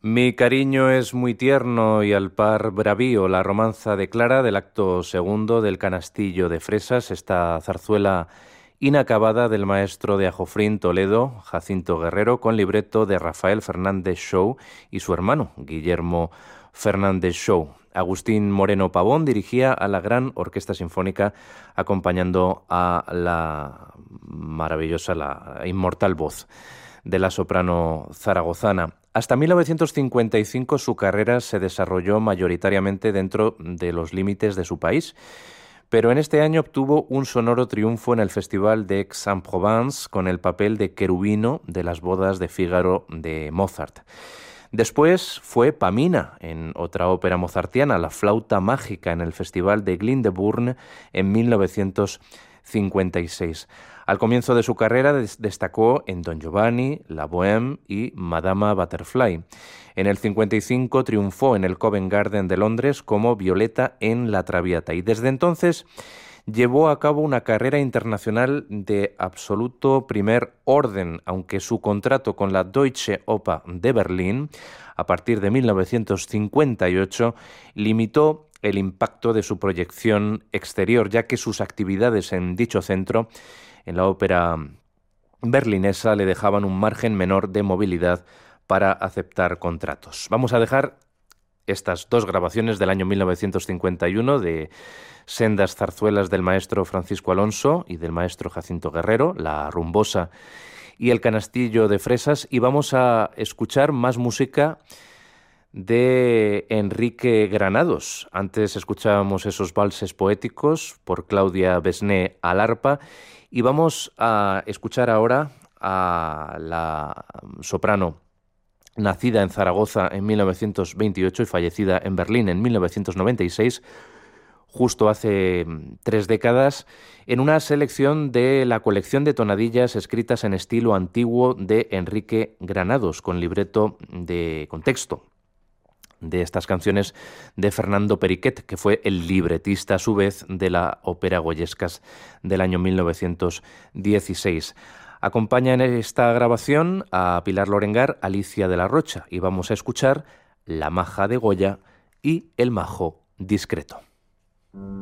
Mi cariño es muy tierno y al par bravío, la romanza de Clara del acto segundo del Canastillo de Fresas, esta zarzuela inacabada del maestro de Ajofrín Toledo, Jacinto Guerrero, con libreto de Rafael Fernández Shaw y su hermano, Guillermo Fernández Shaw. Agustín Moreno Pavón dirigía a la Gran Orquesta Sinfónica acompañando a la maravillosa, la inmortal voz de la soprano zaragozana. Hasta 1955 su carrera se desarrolló mayoritariamente dentro de los límites de su país, pero en este año obtuvo un sonoro triunfo en el Festival de Aix-en-Provence con el papel de Querubino de las bodas de Fígaro de Mozart. Después fue Pamina en otra ópera mozartiana, La flauta mágica, en el Festival de Glyndebourne en 1956. Al comienzo de su carrera destacó en Don Giovanni, La Bohème y Madama Butterfly. En el 55 triunfó en el Covent Garden de Londres como Violeta en La Traviata y desde entonces llevó a cabo una carrera internacional de absoluto primer orden, aunque su contrato con la Deutsche Oper de Berlín, a partir de 1958, limitó el impacto de su proyección exterior, ya que sus actividades en dicho centro, en la ópera berlinesa, le dejaban un margen menor de movilidad para aceptar contratos. Vamos a dejar estas dos grabaciones del año 1951 de sendas zarzuelas del maestro Francisco Alonso y del maestro Jacinto Guerrero, La Rumbosa y El Canastillo de Fresas, y vamos a escuchar más música de Enrique Granados. Antes escuchábamos esos valses poéticos por Claudia Besné al arpa y vamos a escuchar ahora a la soprano nacida en Zaragoza en 1928 y fallecida en Berlín en 1996, justo hace 3 décadas, en una selección de la colección de tonadillas escritas en estilo antiguo de Enrique Granados, con libreto con texto de estas canciones de Fernando Periquet, que fue el libretista a su vez de la ópera Goyescas del año 1916. Acompaña en esta grabación a Pilar Lorengar, Alicia de la Rocha, y vamos a escuchar La maja de Goya y El majo discreto.